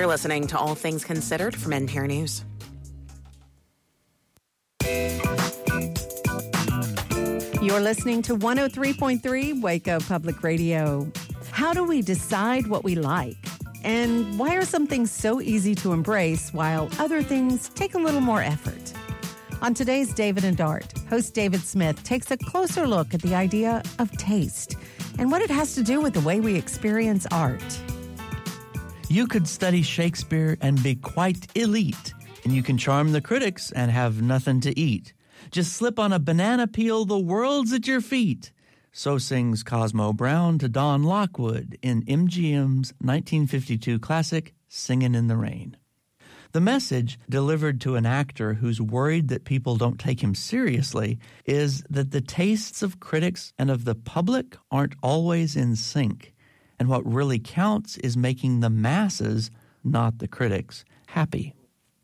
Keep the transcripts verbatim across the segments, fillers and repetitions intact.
You're listening to All Things Considered from N P R News. You're listening to one oh three point three Waco Public Radio. How do we decide what we like? And why are some things so easy to embrace while other things take a little more effort? On today's David and Dart, host David Smith takes a closer look at the idea of taste and what it has to do with the way we experience art. You could study Shakespeare and be quite elite, and you can charm the critics and have nothing to eat. Just slip on a banana peel, the world's at your feet. So sings Cosmo Brown to Don Lockwood in M G M's nineteen fifty-two classic, Singin' in the Rain. The message, delivered to an actor who's worried that people don't take him seriously, is that the tastes of critics and of the public aren't always in sync, and what really counts is making the masses, not the critics, happy.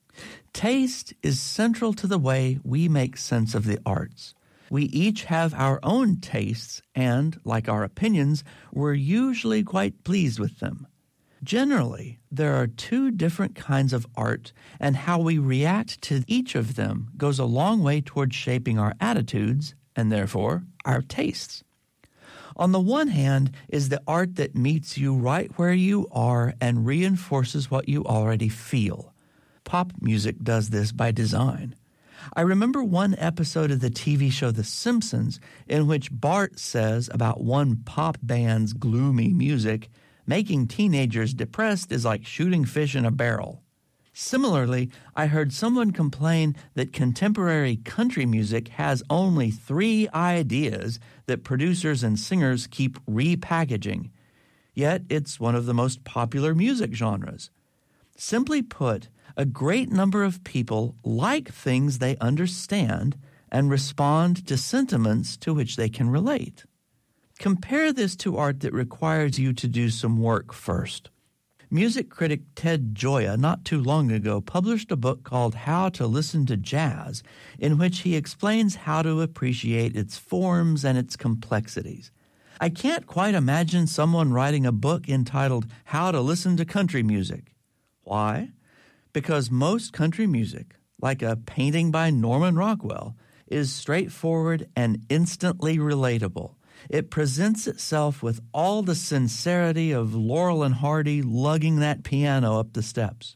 Taste is central to the way we make sense of the arts. We each have our own tastes and, like our opinions, we're usually quite pleased with them. Generally, there are two different kinds of art, and how we react to each of them goes a long way toward shaping our attitudes and, therefore, our tastes. On the one hand is the art that meets you right where you are and reinforces what you already feel. Pop music does this by design. I remember one episode of the T V show The Simpsons in which Bart says about one pop band's gloomy music, making teenagers depressed is like shooting fish in a barrel. Similarly, I heard someone complain that contemporary country music has only three ideas that producers and singers keep repackaging. Yet it's one of the most popular music genres. Simply put, a great number of people like things they understand and respond to sentiments to which they can relate. Compare this to art that requires you to do some work first. Music critic Ted Gioia not too long ago published a book called How to Listen to Jazz, in which he explains how to appreciate its forms and its complexities. I can't quite imagine someone writing a book entitled How to Listen to Country Music. Why? Because most country music, like a painting by Norman Rockwell, is straightforward and instantly relatable. It presents itself with all the sincerity of Laurel and Hardy lugging that piano up the steps.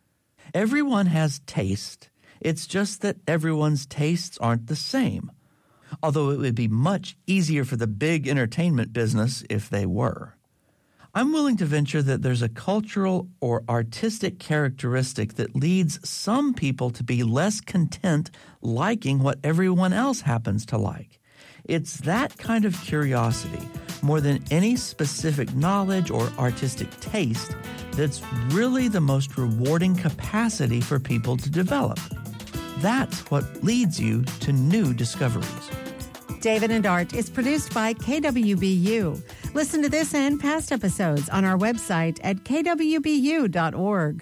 Everyone has taste. It's just that everyone's tastes aren't the same, although it would be much easier for the big entertainment business if they were. I'm willing to venture that there's a cultural or artistic characteristic that leads some people to be less content liking what everyone else happens to like. It's that kind of curiosity, more than any specific knowledge or artistic taste, that's really the most rewarding capacity for people to develop. That's what leads you to new discoveries. David and Dart is produced by K W B U. Listen to this and past episodes on our website at k w b u dot org.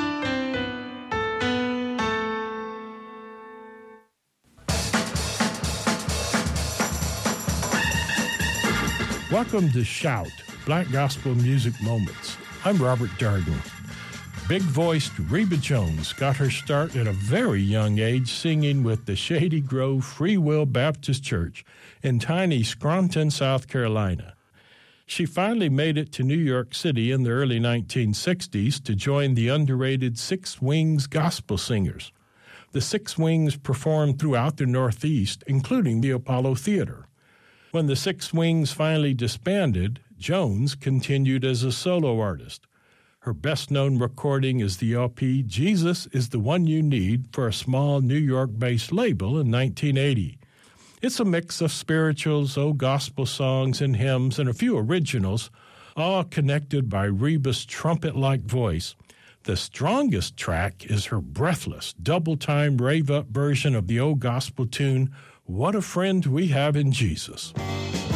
Welcome to Shout, Black Gospel Music Moments. I'm Robert Darden. Big-voiced Reba Jones got her start at a very young age singing with the Shady Grove Free Will Baptist Church in tiny Scranton, South Carolina. She finally made it to New York City in the early nineteen sixties to join the underrated Six Wings Gospel Singers. The Six Wings performed throughout the Northeast, including the Apollo Theater. When the Six Wings finally disbanded, Jones continued as a solo artist. Her best-known recording is the L P Jesus is the One You Need for a small New York-based label in nineteen eighty. It's a mix of spirituals, old gospel songs and hymns, and a few originals, all connected by Reba's trumpet-like voice. The strongest track is her breathless, double-time rave-up version of the old gospel tune, What a Friend We Have in Jesus.